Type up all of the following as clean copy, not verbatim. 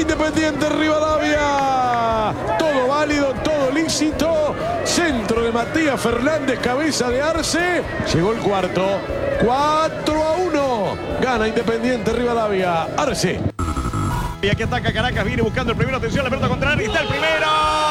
Independiente Rivadavia. Todo válido, todo lícito. Centro de Matías Fernández, cabeza de Arce. Llegó el cuarto. 4-1. Gana Independiente Rivadavia. Arce. Y aquí ataca Caracas, viene buscando el primero. Atención, la pelota contraria. Está el primero.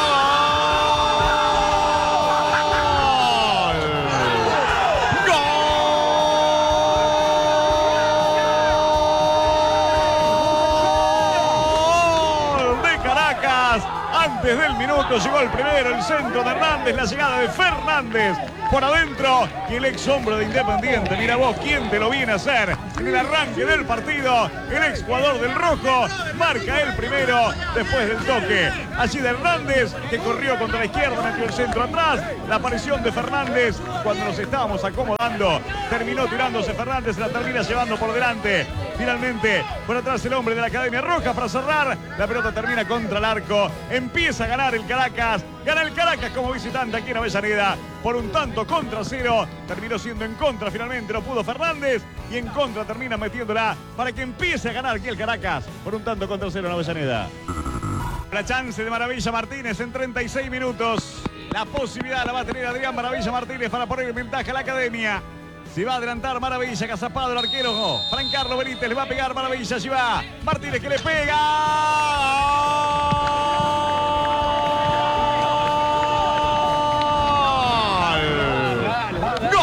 Antes del minuto llegó el primero, el centro de Hernández, la llegada de Fernández por adentro y el ex hombre de Independiente. Mira vos quién te lo viene a hacer en el arranque del partido. El ex jugador del rojo marca el primero después del toque allí de Hernández, que corrió contra la izquierda, metió el centro atrás. La aparición de Fernández cuando nos estábamos acomodando, terminó tirándose Fernández, la termina llevando por delante. Finalmente por atrás el hombre de la Academia Roja para cerrar. La pelota termina contra el arco. Empieza a ganar el Caracas. Gana el Caracas como visitante aquí en Avellaneda por un tanto contra cero. Terminó siendo en contra finalmente. No pudo Fernández y en contra termina metiéndola para que empiece a ganar aquí el Caracas por un tanto contra cero en Avellaneda. La chance de Maravilla Martínez en 36 minutos. La posibilidad la va a tener Adrián Maravilla Martínez para poner en ventaja a la Academia. Se va a adelantar Maravilla, Cazapado el arquero. Fran Carlos Benítez le va a pegar Maravilla. Allí va Martínez que le pega. ¡Gol!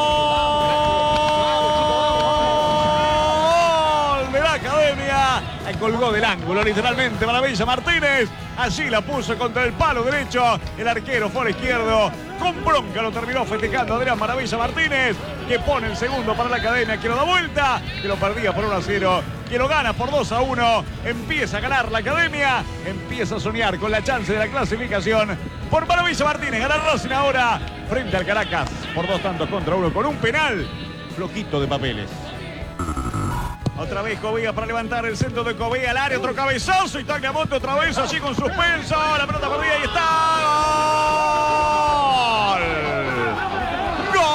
¡Gol de la Academia! Colgó del ángulo literalmente Maravilla Martínez. Allí la puso contra el palo derecho. El arquero fue al izquierdo. Con bronca lo terminó festejando Adrián Maravilla Martínez, que pone el segundo para la Academia, que lo da vuelta, que lo perdía por 1-0, que lo gana por 2-1. Empieza a ganar la Academia, empieza a soñar con la chance de la clasificación por Maravilla Martínez. Gana Racing ahora frente al Caracas por 2-1 con un penal floquito de papeles. Otra vez Covea para levantar el centro de Covea al área, otro cabezazo y Tagliamonte otra vez allí con suspenso. La pelota perdida y está. ¡Gol!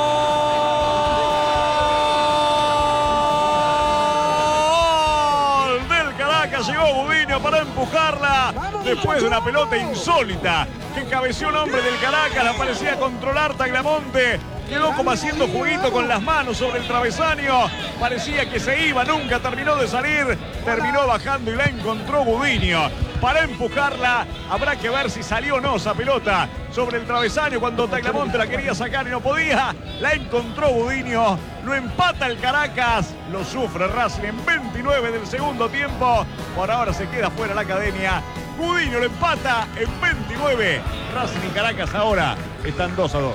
¡Gol! Del Caracas llegó Gudiño para empujarla después de una pelota insólita que cabeció un hombre del Caracas, la parecía controlar Tagliamonte. Quedó como haciendo juguito con las manos sobre el travesaño. Parecía que se iba, nunca terminó de salir. Terminó bajando y la encontró Gudiño para empujarla. Habrá que ver si salió o no esa pelota sobre el travesaño cuando Tagliamonte la quería sacar y no podía. La encontró Gudiño. Lo empata el Caracas. Lo sufre Racing en 29 del segundo tiempo. Por ahora se queda fuera la Academia. Gudiño lo empata en 29. Racing y Caracas ahora están 2-2.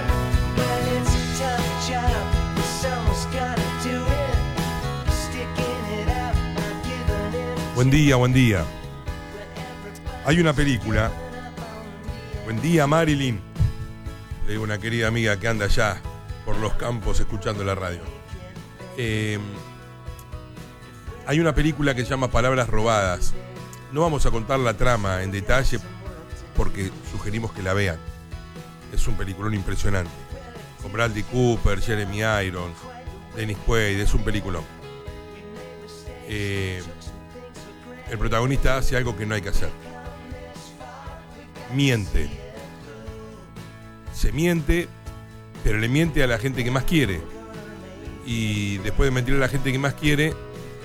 Buen día, buen día. Hay una película. Buen día, Marilyn. Le digo a una querida amiga que anda allá por los campos escuchando la radio. Hay una película que se llama Palabras Robadas. No vamos a contar la trama en detalle porque sugerimos que la vean. Es un peliculón impresionante. Con Bradley Cooper, Jeremy Irons, Dennis Quaid, es un peliculón. El protagonista hace algo que no hay que hacer. Miente. Se miente, pero le miente a la gente que más quiere. Y después de mentirle a la gente que más quiere,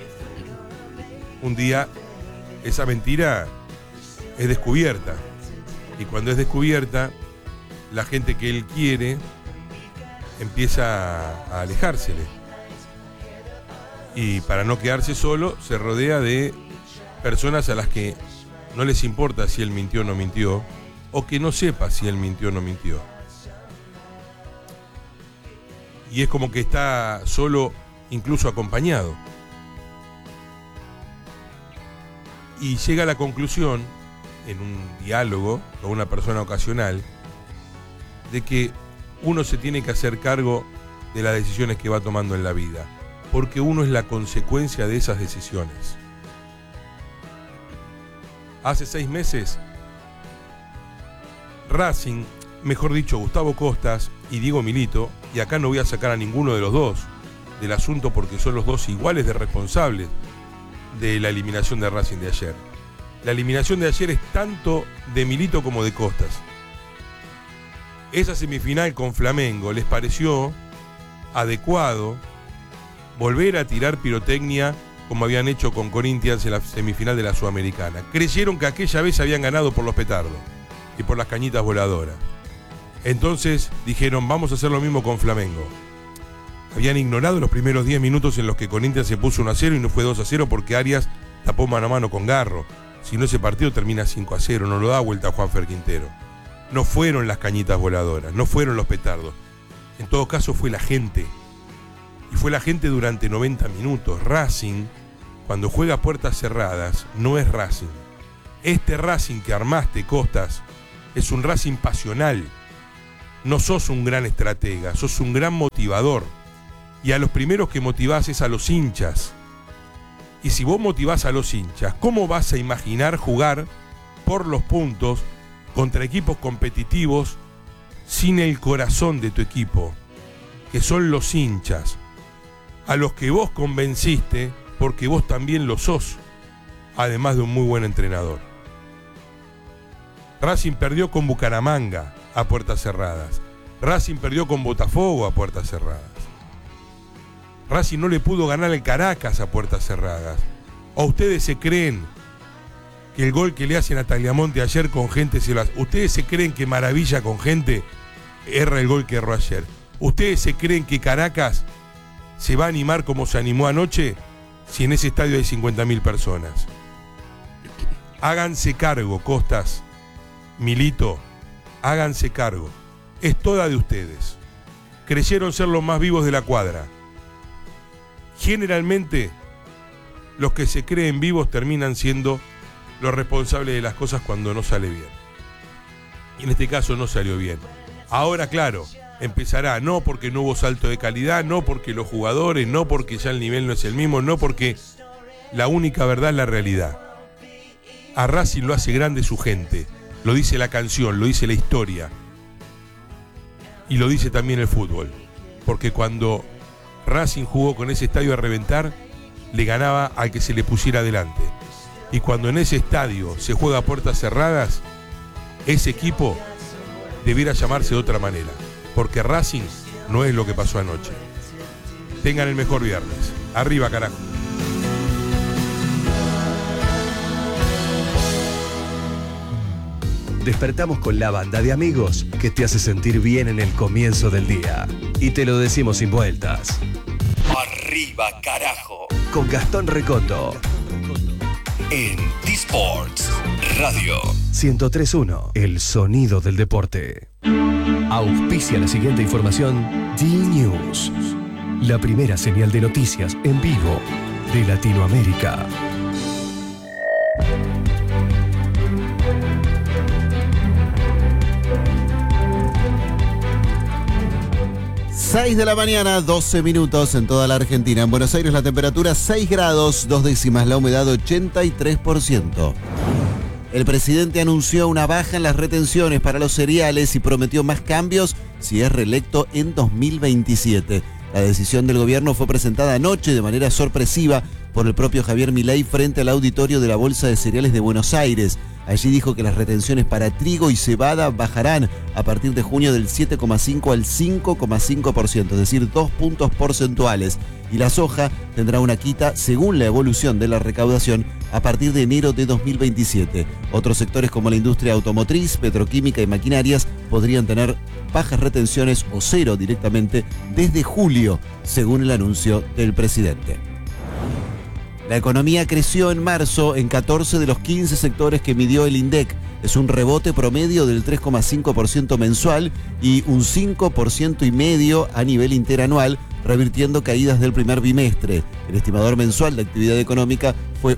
un día esa mentira es descubierta. Y cuando es descubierta, la gente que él quiere empieza a alejársele. Y para no quedarse solo, se rodea de personas a las que no les importa si él mintió o no mintió, o que no sepa si él mintió o no mintió. Y es como que está solo, incluso acompañado. Y llega a la conclusión, en un diálogo con una persona ocasional, de que uno se tiene que hacer cargo de las decisiones que va tomando en la vida, porque uno es la consecuencia de esas decisiones. Hace 6 meses, Racing, mejor dicho, Gustavo Costas y Diego Milito, y acá no voy a sacar a ninguno de los dos del asunto porque son los dos iguales de responsables de la eliminación de Racing de ayer. La eliminación de ayer es tanto de Milito como de Costas. Esa semifinal con Flamengo les pareció adecuado volver a tirar pirotecnia como habían hecho con Corinthians en la semifinal de la Sudamericana. Creyeron que aquella vez habían ganado por los petardos y por las cañitas voladoras. Entonces dijeron, vamos a hacer lo mismo con Flamengo. Habían ignorado los primeros 10 minutos en los que Corinthians se puso 1-0 y no fue 2-0 porque Arias tapó mano a mano con Garro. Si no, ese partido termina 5-0, no lo da vuelta a Juanfer Quintero. No fueron las cañitas voladoras, no fueron los petardos. En todo caso fue la gente. Y fue la gente durante 90 minutos. Racing, cuando juega a puertas cerradas, no es Racing. Este Racing que armaste, Costas, es un Racing pasional. No sos un gran estratega, sos un gran motivador. Y a los primeros que motivás es a los hinchas. Y si vos motivás a los hinchas, ¿cómo vas a imaginar jugar por los puntos contra equipos competitivos sin el corazón de tu equipo, que son los hinchas, a los que vos convenciste porque vos también lo sos, además de un muy buen entrenador? Racing perdió con Bucaramanga a puertas cerradas. Racing perdió con Botafogo a puertas cerradas. Racing no le pudo ganar al Caracas a puertas cerradas. ¿O ustedes se creen que el gol que le hacen a Tagliamonte ayer con gente se lo hace? ¿Ustedes se creen que Maravilla con gente erra el gol que erró ayer? ¿Ustedes se creen que Caracas se va a animar como se animó anoche si en ese estadio hay 50.000 personas? Háganse cargo, Costas, Milito, háganse cargo. Es toda de ustedes. Creyeron ser los más vivos de la cuadra. Generalmente, los que se creen vivos terminan siendo los responsables de las cosas cuando no sale bien. Y en este caso no salió bien. Ahora, claro, empezará, no porque no hubo salto de calidad, no porque los jugadores, no porque ya el nivel no es el mismo, no porque la única verdad es la realidad. A Racing lo hace grande su gente. Lo dice la canción, lo dice la historia. Y lo dice también el fútbol. Porque cuando Racing jugó con ese estadio a reventar, le ganaba al que se le pusiera adelante. Y cuando en ese estadio se juega a puertas cerradas, ese equipo debiera llamarse de otra manera. Porque Racing no es lo que pasó anoche. Tengan el mejor viernes. Arriba, carajo. Despertamos con la banda de amigos que te hace sentir bien en el comienzo del día. Y te lo decimos sin vueltas. Arriba, carajo. Con Gastón Recoto. En T-Sports Radio 103.1, el sonido del deporte. Auspicia la siguiente información D-News, la primera señal de noticias en vivo de Latinoamérica. 6 de la mañana, 12 minutos en toda la Argentina. En Buenos Aires la temperatura 6 grados, 2 décimas, la humedad 83%. El presidente anunció una baja en las retenciones para los cereales y prometió más cambios si es reelecto en 2027. La decisión del gobierno fue presentada anoche de manera sorpresiva por el propio Javier Milei frente al auditorio de la Bolsa de Cereales de Buenos Aires. Allí dijo que las retenciones para trigo y cebada bajarán a partir de junio del 7,5 al 5,5%, es decir, 2 puntos porcentuales. Y la soja tendrá una quita según la evolución de la recaudación a partir de enero de 2027. Otros sectores como la industria automotriz, petroquímica y maquinarias podrían tener bajas retenciones o cero directamente desde julio, según el anuncio del presidente. La economía creció en marzo en 14 de los 15 sectores que midió el INDEC. Es un rebote promedio del 3,5% mensual y un 5,5% a nivel interanual, revirtiendo caídas del primer bimestre. El estimador mensual de actividad económica fue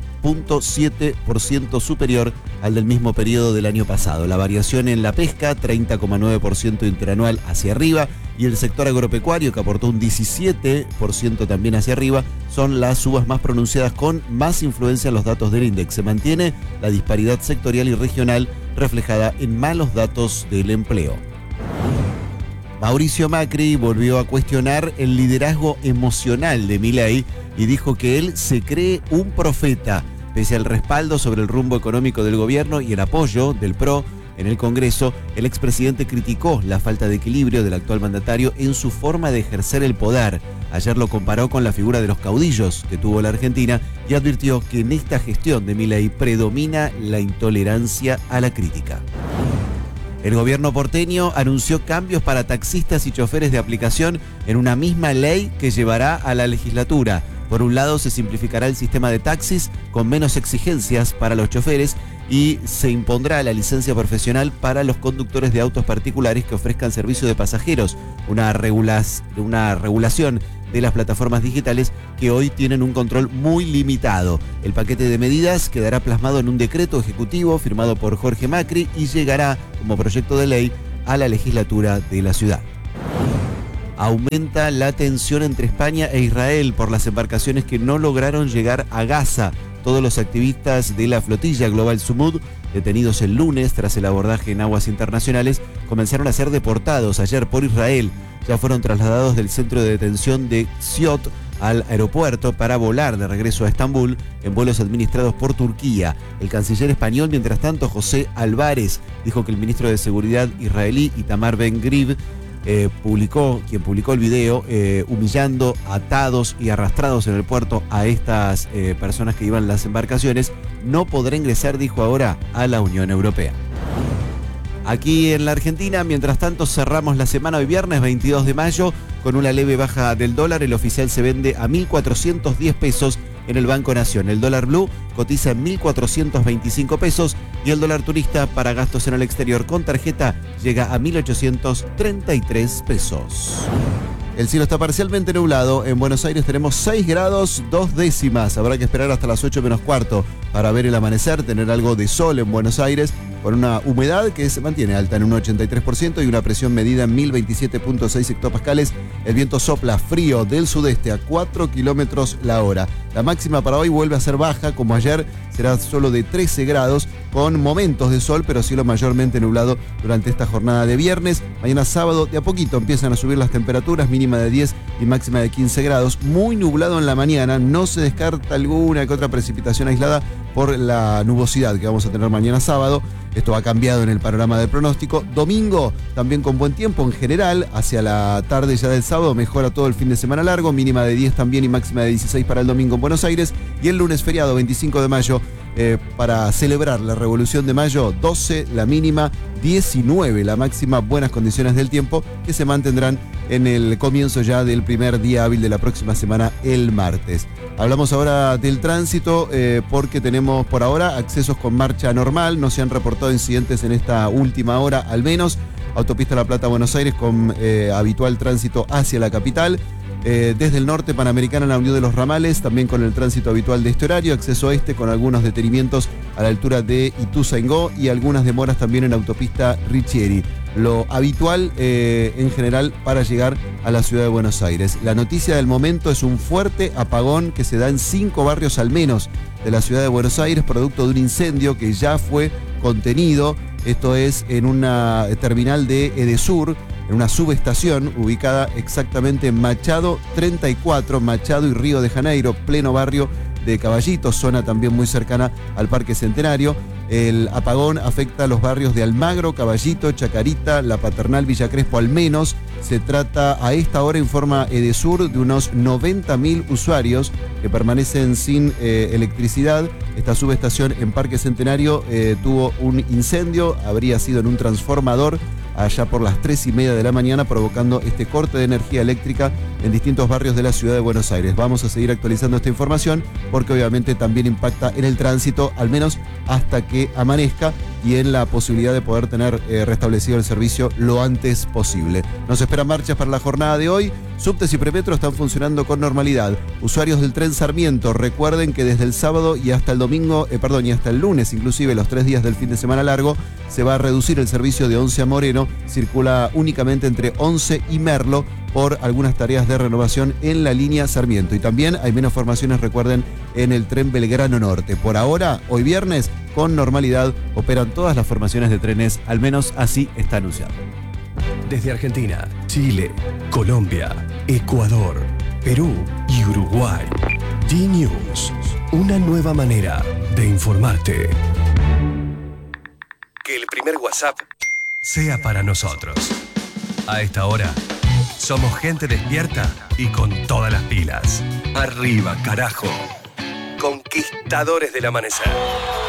1,7% superior al del mismo periodo del año pasado. La variación en la pesca, 30,9% interanual hacia arriba, y el sector agropecuario, que aportó un 17% también hacia arriba, son las subas más pronunciadas con más influencia en los datos del índice. Se mantiene la disparidad sectorial y regional reflejada en malos datos del empleo. Mauricio Macri volvió a cuestionar el liderazgo emocional de Milei y dijo que él se cree un profeta. Pese al respaldo sobre el rumbo económico del gobierno y el apoyo del PRO en el Congreso, el expresidente criticó la falta de equilibrio del actual mandatario en su forma de ejercer el poder. Ayer lo comparó con la figura de los caudillos que tuvo la Argentina y advirtió que en esta gestión de Milei predomina la intolerancia a la crítica. El gobierno porteño anunció cambios para taxistas y choferes de aplicación en una misma ley que llevará a la legislatura. Por un lado, se simplificará el sistema de taxis con menos exigencias para los choferes y se impondrá la licencia profesional para los conductores de autos particulares que ofrezcan servicio de pasajeros, una regulación de las plataformas digitales que hoy tienen un control muy limitado. El paquete de medidas quedará plasmado en un decreto ejecutivo firmado por Jorge Macri y llegará como proyecto de ley a la legislatura de la ciudad. Aumenta la tensión entre España e Israel por las embarcaciones que no lograron llegar a Gaza. Todos los activistas de la flotilla Global Sumud, detenidos el lunes tras el abordaje en aguas internacionales, comenzaron a ser deportados ayer por Israel. Ya fueron trasladados del centro de detención de Xiot al aeropuerto para volar de regreso a Estambul en vuelos administrados por Turquía. El canciller español, mientras tanto, José Álvarez, dijo que el ministro de Seguridad israelí, Itamar Ben-Gvir, quien publicó el video humillando, atados y arrastrados en el puerto a estas personas que iban en las embarcaciones, no podrá ingresar, dijo ahora, a la Unión Europea. Aquí en la Argentina, mientras tanto, cerramos la semana hoy viernes 22 de mayo con una leve baja del dólar. El oficial se vende a 1.410 pesos en el Banco Nación. El dólar blue cotiza en 1.425 pesos y el dólar turista para gastos en el exterior con tarjeta llega a 1.833 pesos. El cielo está parcialmente nublado. En Buenos Aires tenemos 6 grados 2 décimas. Habrá que esperar hasta las 8 menos cuarto para ver el amanecer, tener algo de sol en Buenos Aires, con una humedad que se mantiene alta en un 83% y una presión medida en 1027.6 hectopascales. El viento sopla frío del sudeste a 4 kilómetros la hora. La máxima para hoy vuelve a ser baja, como ayer, será solo de 13 grados, con momentos de sol, pero cielo mayormente nublado durante esta jornada de viernes. Mañana sábado, de a poquito empiezan a subir las temperaturas, mínima de 10 y máxima de 15 grados. Muy nublado en la mañana, no se descarta alguna que otra precipitación aislada por la nubosidad que vamos a tener mañana sábado. Esto ha cambiado en el panorama del pronóstico. Domingo también con buen tiempo en general. Hacia la tarde ya del sábado mejora todo el fin de semana largo. Mínima de 10 también y máxima de 16 para el domingo en Buenos Aires. Y el lunes feriado 25 de mayo para celebrar la Revolución de Mayo, 12 la mínima, 19 la máxima. Buenas condiciones del tiempo que se mantendrán en el comienzo ya del primer día hábil de la próxima semana, el martes. Hablamos ahora del tránsito porque tenemos por ahora accesos con marcha normal. No se han reportado incidentes en esta última hora, al menos. Autopista La Plata-Buenos Aires con habitual tránsito hacia la capital. Desde el norte, Panamericana en la Unión de los Ramales, también con el tránsito habitual de este horario. Acceso este con algunos detenimientos a la altura de Ituzaingó y algunas demoras también en autopista Richieri. Lo habitual en general para llegar a la ciudad de Buenos Aires. La noticia del momento es un fuerte apagón que se da en 5 barrios al menos de la ciudad de Buenos Aires, producto de un incendio que ya fue contenido. Esto es en una terminal de Edesur, en una subestación ubicada exactamente en Machado 34, Machado y Río de Janeiro, pleno barrio de Caballito, zona también muy cercana al Parque Centenario. El apagón afecta a los barrios de Almagro, Caballito, Chacarita, La Paternal, Villa Crespo al menos. Se trata a esta hora, informa Edesur, de unos 90.000 usuarios que permanecen sin electricidad. Esta subestación en Parque Centenario tuvo un incendio, habría sido en un transformador allá por las 3:30 de la mañana, provocando este corte de energía eléctrica en distintos barrios de la ciudad de Buenos Aires. Vamos a seguir actualizando esta información porque obviamente también impacta en el tránsito, al menos hasta que amanezca, y en la posibilidad de poder tener restablecido el servicio lo antes posible. Nos esperan marchas para la jornada de hoy. Subtes y premetro están funcionando con normalidad. Usuarios del tren Sarmiento, recuerden que desde el sábado y hasta el domingo, y hasta el lunes, inclusive los 3 días del fin de semana largo, se va a reducir el servicio de Once a Moreno. Circula únicamente entre Once y Merlo por algunas tareas de renovación en la línea Sarmiento. Y también hay menos formaciones, recuerden, en el tren Belgrano Norte. Por ahora, hoy viernes, con normalidad, operan todas las formaciones de trenes, al menos así está anunciado. Desde Argentina, Chile, Colombia, Ecuador, Perú y Uruguay. D-News, una nueva manera de informarte. Que el primer WhatsApp sea para nosotros. A esta hora, somos gente despierta y con todas las pilas. Arriba, carajo. Conquistadores del amanecer.